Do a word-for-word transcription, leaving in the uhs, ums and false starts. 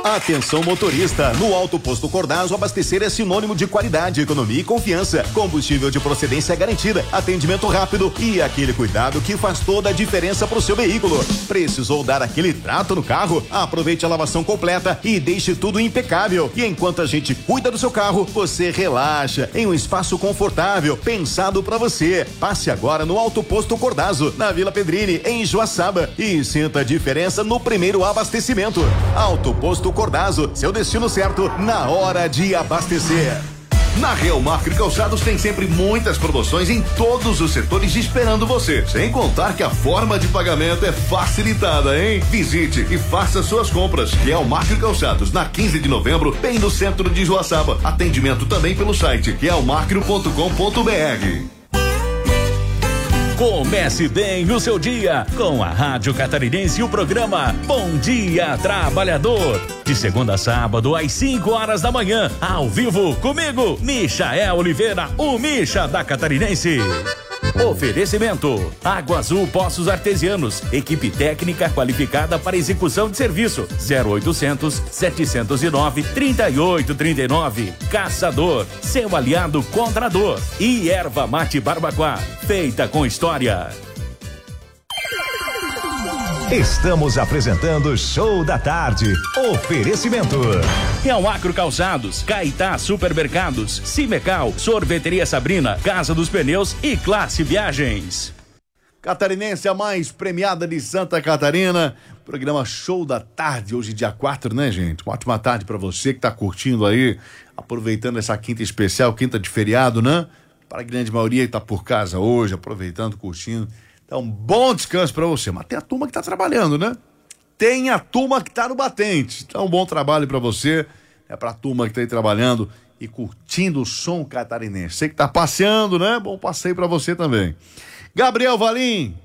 Atenção motorista, no Alto Posto Cordazo abastecer é sinônimo de qualidade, economia e confiança. Combustível de procedência garantida, atendimento rápido e aquele cuidado que faz toda a diferença pro seu veículo. Precisou dar aquele trato no carro? Aproveite a lavação completa e deixe tudo impecável. E enquanto a gente cuida do seu carro, você relaxa em um espaço confortável, pensado para você. Passe agora no Alto Posto Cordazo, na Vila Pedrini, em Joaçaba, e sinta a diferença no primeiro abastecimento. Alto Posto Cordazo, seu destino certo na hora de abastecer. Na Real Market Calçados tem sempre muitas promoções em todos os setores esperando você. Sem contar que a forma de pagamento é facilitada, hein? Visite e faça suas compras. Real Market Calçados, na quinze de novembro, bem no centro de Joaçaba. Atendimento também pelo site real market ponto com ponto b r. Comece bem o seu dia com a Rádio Catarinense e o programa Bom Dia Trabalhador. De segunda a sábado, às cinco horas da manhã, ao vivo, comigo, Michael Oliveira, o Micha da Catarinense. Oferecimento: Água Azul Poços Artesianos, equipe técnica qualificada para execução de serviço. zero oitocentos, setecentos e nove, trinta e oito trinta e nove. Caçador, seu aliado contra a dor. E Erva Mate Barbacoa, feita com história. Estamos apresentando Show da Tarde. Oferecimento: Real Acro Calçados, Caetá Supermercados, Cimecal, Sorveteria Sabrina, Casa dos Pneus e Classe Viagens. Catarinense, a mais premiada de Santa Catarina. Programa Show da Tarde, hoje dia quatro, né, gente? Uma ótima tarde pra você que tá curtindo aí, aproveitando essa quinta especial, quinta de feriado, né? Para a grande maioria que tá por casa hoje, aproveitando, curtindo. Então, bom descanso pra você. Mas tem a turma que tá trabalhando, né? Tem a turma que tá no batente. Então, bom trabalho pra você. É pra turma que tá aí trabalhando e curtindo o som catarinense. Você que tá passeando, né? Bom passeio pra você também. Gabriel Valim,